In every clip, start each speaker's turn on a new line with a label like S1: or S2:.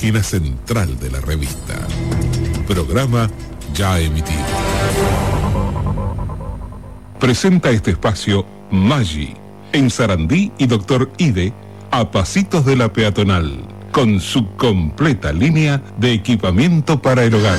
S1: página central de la revista. Programa ya emitido. Presenta este espacio Maggi, en Sarandí y Doctor Ide, a pasitos de la peatonal, con su completa línea de equipamiento para el hogar.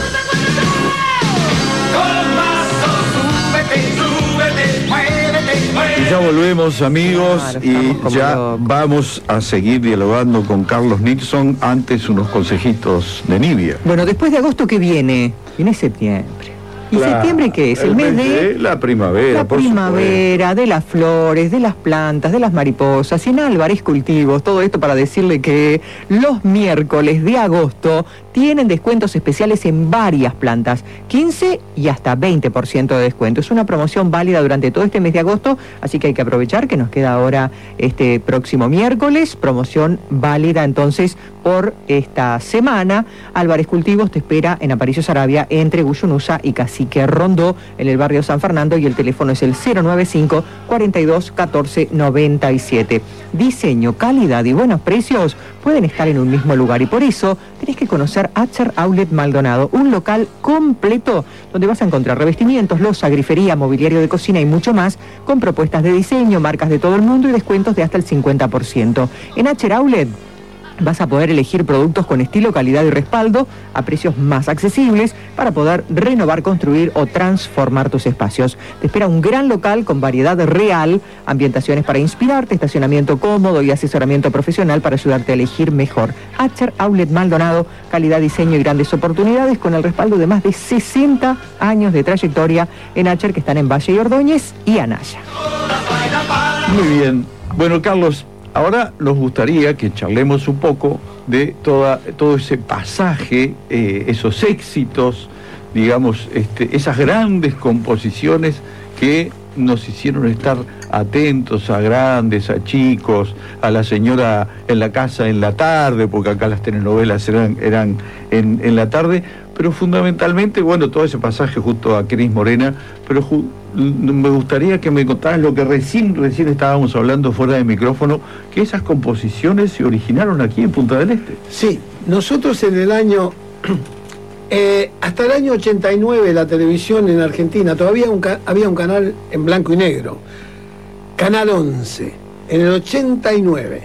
S2: Y ya volvemos, amigos, y ya vamos a seguir dialogando con Carlos Nilsson. Antes, unos consejitos de Nibia.
S3: Bueno, después de agosto, ¿qué viene? Viene septiembre. ¿Y septiembre qué es? El mes de
S2: la primavera.
S3: La primavera, de las flores, de las plantas, de las mariposas. Y en Álvarez Cultivos, todo esto para decirle que los miércoles de agosto tienen descuentos especiales en varias plantas, 15 y hasta 20% de descuento. Es una promoción válida durante todo este mes de agosto, así que hay que aprovechar que nos queda ahora este próximo miércoles, promoción válida entonces por esta semana. Álvarez Cultivos te espera en Aparicio Saravia, entre Guyunusa y Cacique Rondó, en el barrio San Fernando, y el teléfono es el 095 42 14 97. Diseño, calidad y buenos precios pueden estar en un mismo lugar, y por eso tenés que conocer Acher Outlet Maldonado, un local completo donde vas a encontrar revestimientos, loza, grifería, mobiliario de cocina y mucho más, con propuestas de diseño, marcas de todo el mundo y descuentos de hasta el 50%. En Acher Outlet vas a poder elegir productos con estilo, calidad y respaldo a precios más accesibles para poder renovar, construir o transformar tus espacios. Te espera un gran local con variedad real, ambientaciones para inspirarte, estacionamiento cómodo y asesoramiento profesional para ayudarte a elegir mejor. Acher Outlet Maldonado, calidad, diseño y grandes oportunidades con el respaldo de más de 60 años de trayectoria en Acher, que están en Valle y Ordóñez y Anaya.
S2: Muy bien. Bueno, Carlos, ahora nos gustaría que charlemos un poco de todo ese pasaje, esos éxitos, digamos, esas grandes composiciones que nos hicieron estar atentos a grandes, a chicos, a la señora en la casa en la tarde, porque acá las telenovelas eran en la tarde, pero fundamentalmente, bueno, todo ese pasaje junto a Cris Morena, pero me gustaría que me contaras lo que recién estábamos hablando fuera de micrófono, que esas composiciones se originaron aquí en Punta del Este.
S4: Sí, nosotros en el año, hasta el año 89, la televisión en Argentina, todavía había un canal en blanco y negro, Canal 11, en el 89.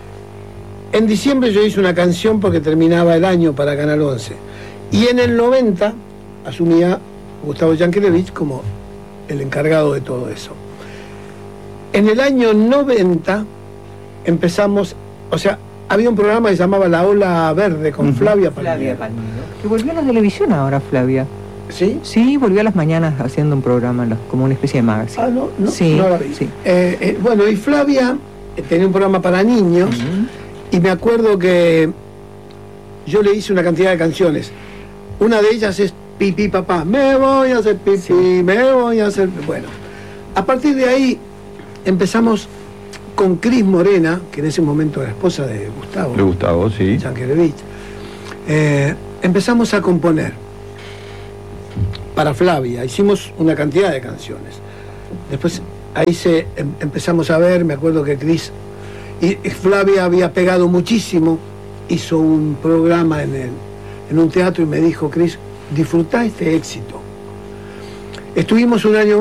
S4: En diciembre yo hice una canción porque terminaba el año para Canal 11. Y en el 90 asumía Gustavo Yankelevich como el encargado de todo eso. En el año 90 empezamos, o sea, había un programa que se llamaba La Ola Verde con Flavia Palmiero.
S3: Que volvió a la televisión ahora, Flavia.
S4: ¿Sí?
S3: Sí, volvió a las mañanas haciendo un programa, como una especie de magazine.
S4: Ah, no,
S3: sí,
S4: no la vi.
S3: Sí.
S4: Bueno, y Flavia tenía un programa para niños, y me acuerdo que yo le hice una cantidad de canciones. Una de ellas es Pipí Papá, me voy a hacer pipí, me voy a hacer... Bueno, a partir de ahí empezamos con Cris Morena, que en ese momento era esposa de Gustavo.
S2: De Gustavo, sí.
S4: Yankelevich. Empezamos a componer para Flavia, hicimos una cantidad de canciones. Después ahí empezamos a ver, me acuerdo que Cris y Flavia había pegado muchísimo, hizo un programa en un teatro y me dijo: Cris, disfrutá este éxito. Estuvimos un año